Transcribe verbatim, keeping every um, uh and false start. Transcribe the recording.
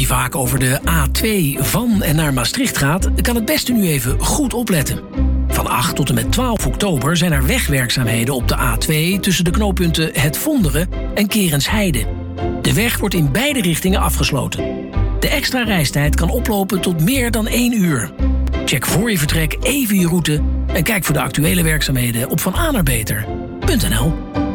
Wie vaak over de A twee van en naar Maastricht gaat, kan het beste nu even goed opletten. Van acht tot en met twaalf oktober zijn er wegwerkzaamheden op de A twee... tussen de knooppunten Het Vonderen en Kerensheide. De weg wordt in beide richtingen afgesloten. De extra reistijd kan oplopen tot meer dan één uur. Check voor je vertrek even je route en kijk voor de actuele werkzaamheden op van a naar beter punt n l.